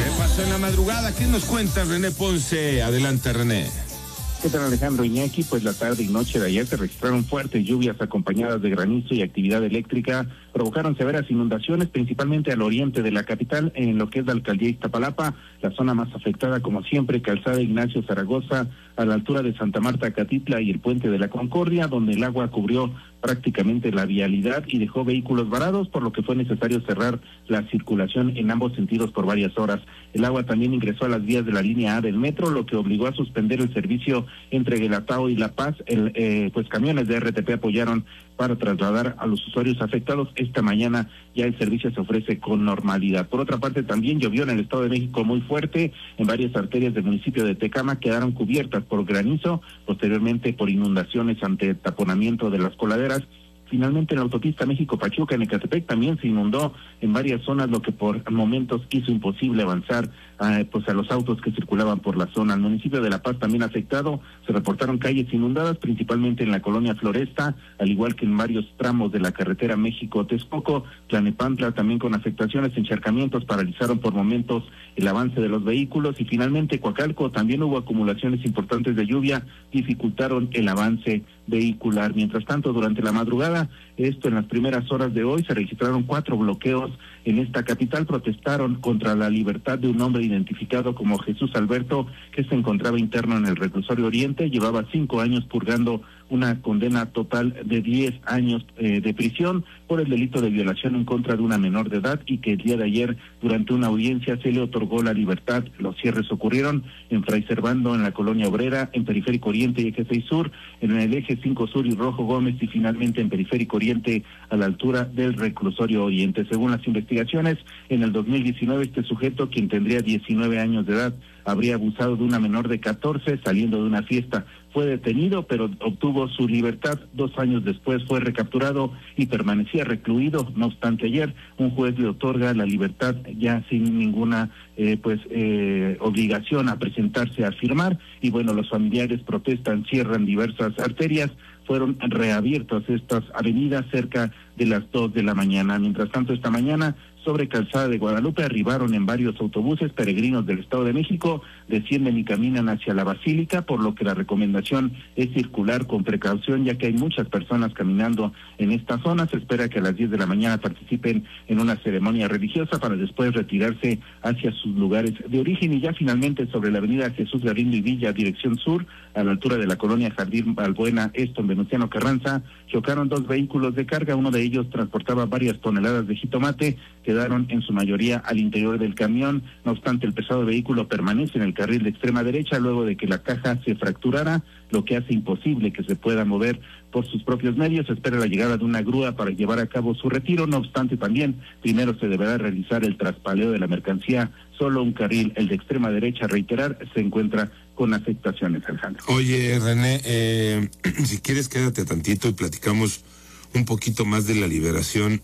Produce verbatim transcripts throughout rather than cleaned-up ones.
¿Qué pasó en la madrugada? ¿Qué nos cuenta René Ponce? Adelante, René. ¿Qué tal, Alejandro Iñaki? Pues la tarde y noche de ayer se registraron fuertes lluvias acompañadas de granizo y actividad eléctrica. Provocaron severas inundaciones, principalmente al oriente de la capital, en lo que es la alcaldía Iztapalapa, la zona más afectada, como siempre, Calzada Ignacio Zaragoza, a la altura de Santa Marta, Catitla y el Puente de la Concordia, donde el agua cubrió prácticamente la vialidad y dejó vehículos varados, por lo que fue necesario cerrar la circulación en ambos sentidos por varias horas. El agua también ingresó a las vías de la línea A del metro, lo que obligó a suspender el servicio entre Guelatao y La Paz. El, eh, pues camiones de R T P apoyaron para trasladar a los usuarios afectados. Esta mañana ya el servicio se ofrece con normalidad. Por otra parte, también llovió en el Estado de México muy fuerte. En varias arterias del municipio de Tecama quedaron cubiertas por granizo, posteriormente por inundaciones ante taponamiento de las coladeras. Finalmente, en la autopista México-Pachuca, en Ecatepec, también se inundó en varias zonas, lo que por momentos hizo imposible avanzar eh, pues a los autos que circulaban por la zona. El municipio de La Paz también afectado, se reportaron calles inundadas, principalmente en la colonia Floresta, al igual que en varios tramos de la carretera México-Texcoco. Tlanepantla también con afectaciones, encharcamientos, paralizaron por momentos el avance de los vehículos. Y finalmente, Coacalco, también hubo acumulaciones importantes de lluvia, dificultaron el avance vehicular. Mientras tanto, durante la madrugada, esto en las primeras horas de hoy, se registraron cuatro bloqueos en esta capital. Protestaron contra la libertad de un hombre identificado como Jesús Alberto, que se encontraba interno en el reclusorio Oriente. Llevaba cinco años purgando una condena total de diez años eh, de prisión por el delito de violación en contra de una menor de edad, y que el día de ayer, durante una audiencia, se le otorgó la libertad. Los cierres ocurrieron en Fray Servando, en la Colonia Obrera, en Periférico Oriente y Eje seis Sur, en el Eje cinco Sur y Rojo Gómez, y finalmente en Periférico Oriente, a la altura del reclusorio Oriente. Según las investigaciones, en el dos mil diecinueve este sujeto, quien tendría diecinueve años de edad, habría abusado de una menor de catorce saliendo de una fiesta. Fue detenido, pero obtuvo su libertad. Dos años después fue recapturado y permanecía recluido. No obstante, ayer un juez le otorga la libertad ya sin ninguna eh, pues eh, obligación a presentarse a firmar. Y bueno, los familiares protestan, cierran diversas arterias. Fueron reabiertas estas avenidas cerca de las dos de la mañana. Mientras tanto, esta mañana, sobre Calzada de Guadalupe, arribaron en varios autobuses peregrinos del Estado de México, descienden y caminan hacia la Basílica, por lo que la recomendación es circular con precaución, ya que hay muchas personas caminando en esta zona. Se espera que a las diez de la mañana participen en una ceremonia religiosa para después retirarse hacia sus lugares de origen. Y ya finalmente, sobre la avenida Jesús Galindo y Villa, dirección sur, a la altura de la colonia Jardín Balbuena, esto en Venustiano Carranza, chocaron dos vehículos de carga. Uno de ellos transportaba varias toneladas de jitomate, quedaron en su mayoría al interior del camión. No obstante, el pesado vehículo permanece en el carril de extrema derecha luego de que la caja se fracturara, lo que hace imposible que se pueda mover por sus propios medios. Se espera la llegada de una grúa para llevar a cabo su retiro. No obstante, también primero se deberá realizar el traspaleo de la mercancía. Solo un carril, el de extrema derecha, reiterar, se encuentra con afectaciones, Alejandro. Oye, René, eh, si quieres quédate tantito y platicamos un poquito más de la liberación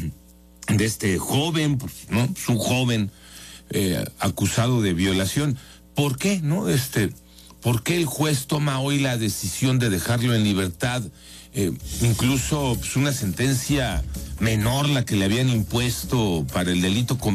de este joven, pues, ¿no? Es un joven eh, acusado de violación. ¿Por qué, no? Este, ¿por qué el juez toma hoy la decisión de dejarlo en libertad? Eh, incluso pues, una sentencia menor la que le habían impuesto para el delito cometido